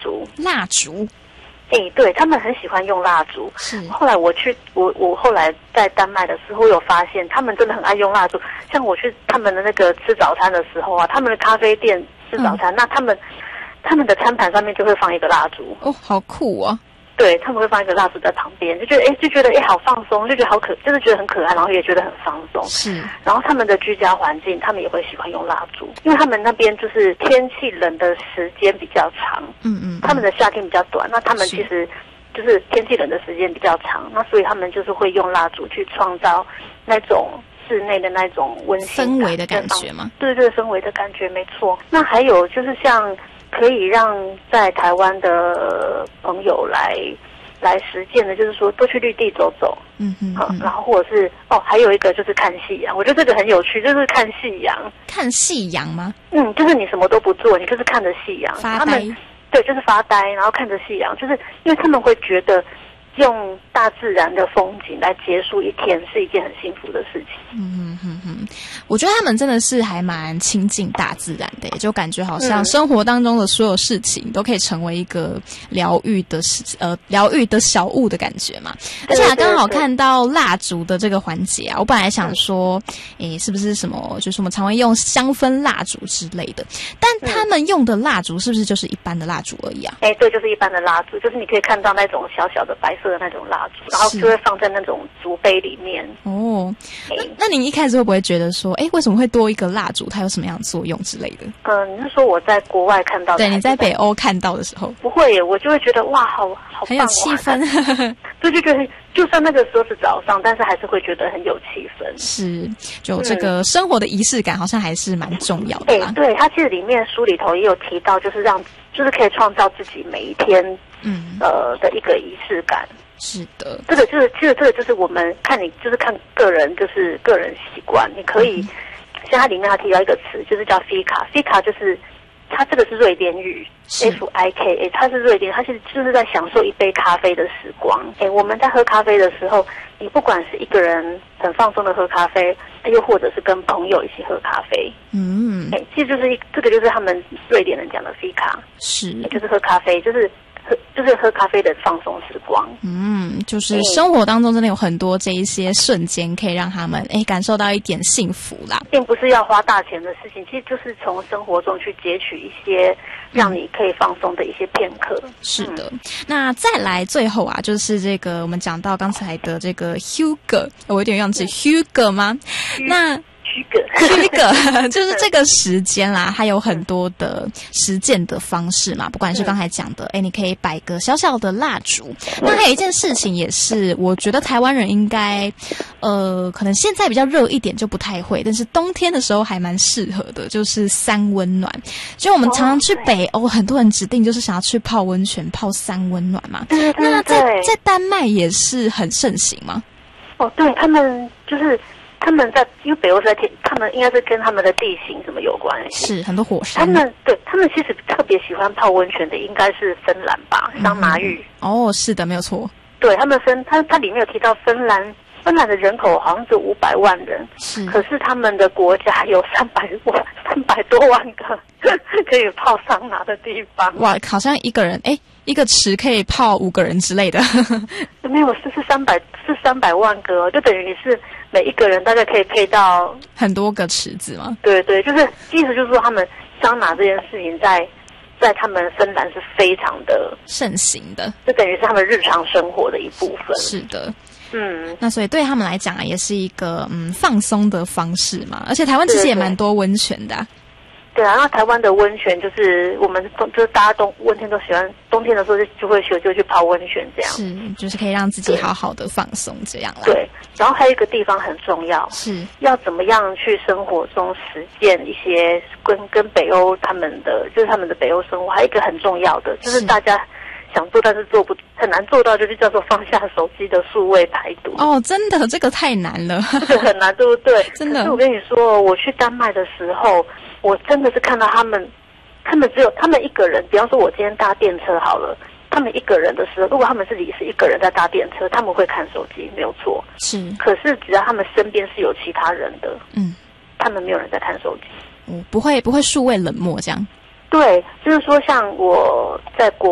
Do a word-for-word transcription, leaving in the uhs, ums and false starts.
烛。 蜡烛。 哎、欸，对，他们很喜欢用蜡烛。 是。后来我去，我我后来在丹麦的时候有发现，他们真的很爱用蜡烛。像我去他们的那个吃早餐的时候啊，他们的咖啡店吃早餐，嗯、那他们他们的餐盘上面就会放一个蜡烛。 哦，好酷啊！ 对，他们会放一个蜡烛在旁边，就觉得哎，就觉得哎，好放松，就觉得好可，就是觉得很可爱，然后也觉得很放松。 是。然后他们的居家环境，他们也会喜欢用蜡烛，因为他们那边就是天气冷的时间比较长。嗯嗯。他们的夏天比较短，那他们其实就是天气冷的时间比较长，那所以他们就是会用蜡烛去创造那种室内的那种温馨氛围的感觉吗？ 对对，氛围的感觉没错。那还有就是像。可以让在台湾的朋友来来实践的，就是说多去绿地走走，嗯嗯，好，然后或者是哦，还有一个就是看夕阳，我觉得这个很有趣，就是看夕阳。 看夕阳吗？ 嗯，就是你什么都不做，你就是看着夕阳， 发呆。 他们对，就是发呆，然后看着夕阳，就是因为他们会觉得用大自然的风景来结束一天是一件很幸福的事情。 嗯哼哼，我觉得他们真的是还蛮亲近大自然的，就感觉好像生活当中的所有事情都可以成为一个疗愈的呃疗愈的小物的感觉嘛。而且刚好看到蜡烛的这个环节啊，我本来想说，诶，是不是什么就是我们常会用香氛蜡烛之类的？但他们用的蜡烛是不是就是一般的蜡烛而已啊？ 哎，对，就是一般的蜡烛，就是你可以看到那种小小的白色的那种蜡烛，然后就会放在那种烛杯里面。 哦，那那你一开始会不会觉得说，哎，为什么会多一个蜡烛？它有什么样的作用之类的？ 嗯、呃，你是说我在国外看到的？ 对，你在北欧看到的时候， 不会耶，我就会觉得哇，好好很有气氛。 对，就觉得就算那个时候是早上，但是还是会觉得很有气氛。 是，就这个生活的仪式感，好像还是蛮重要的啦。 嗯、对，它其实里面书里头也有提到，就是让就是可以创造自己每一天嗯呃的一个仪式感。 是的， 这个就是其实这个就是我们看你就是看个人就是个人习惯，你可以、嗯、像它里面它提到一个词，就是叫 fika，fika 就是它这个是瑞典语 ，F I K A， 它是瑞典，它其实就是在享受一杯咖啡的时光。哎，我们在喝咖啡的时候，你不管是一个人很放松的喝咖啡，又或者是跟朋友一起喝咖啡，嗯，哎，其实就是一这个就是他们瑞典人讲的 fika， 是，就是喝咖啡，就是。喝就是喝咖啡的放松时光， 嗯，就是生活当中真的有很多这一些瞬间，可以让他们哎感受到一点幸福啦， 并不是要花大钱的事情，其实就是从生活中去截取一些让你可以放松的一些片刻。嗯、 是的，嗯、那再来最后啊，就是这个我们讲到刚才的这个 Hygge， 我有点忘记 Hygge 吗？那。 虚个， 虚个，就是这个时间啦，它有很多的实践的方式嘛。不管是刚才讲的，哎，你可以摆个小小的蜡烛。那还有一件事情也是，我觉得台湾人应该，呃，可能现在比较热一点就不太会，但是冬天的时候还蛮适合的，就是三温暖。就我们常常去北欧，很多人指定就是想要去泡温泉、泡三温暖嘛。那在在丹麦也是很盛行吗？ 哦，对他们就是。他们在，因为北欧是在天，他们应该是跟他们的地形什么有关系？ 是很多火山。 他们对他们其实特别喜欢泡温泉的，应该是芬兰吧，桑拿浴。 嗯、哦，是的，没有错。 对他们分，它它里面有提到芬兰，芬兰的人口好像只有五百万人，是，可是他们的国家有三百万、三百多万个可以泡桑拿的地方。 哇，好像一个人哎。一个池可以泡五个人之类的， 没有，是是三百，是三百万个，就等于你是每一个人大概可以配到很多个池子吗？ 对对，就是意思就是说，他们桑拿这件事情在在他们芬兰是非常的盛行的， 就等于是他们日常生活的一部分。 是的。 嗯， 那所以对他们来讲啊，也是一个嗯放松的方式嘛，而且台湾其实也蛮多温泉的、啊。 对啊，那台湾的温泉就是我们就是大家冬温天都喜欢，冬天的时候就就会学就去泡温泉这样。 是，就是可以让自己好好的放松这样啦。 对，然后还有一个地方很重要， 是要怎么样去生活中实践一些跟跟北欧他们的就是他们的北欧生活，还有一个很重要的就是大家想做但是做不很难做到，就是叫做放下手机的数位排毒。 哦，真的这个太难了， 这个很难，对不对？ 真的。 可是我跟你说，我去丹麦的时候。我真的是看到他们，他们只有他们一个人。比方说，我今天搭电车好了，他们一个人的时候，如果他们自己是一个人在搭电车，他们会看手机，没有错。 是。 可是只要他们身边是有其他人的， 嗯， 他们没有人在看手机。 哦，不会不会数位冷漠这样。 对，就是说，像我在国。